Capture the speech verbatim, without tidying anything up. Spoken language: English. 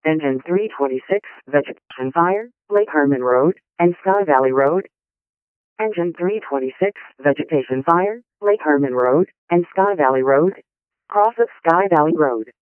Engine three twenty-six, Vegetation Fire, Lake Herman Road, and Sky Valley Road. Engine three twenty-six, Vegetation Fire, Lake Herman Road, and Sky Valley Road. Cross of Sky Valley Road.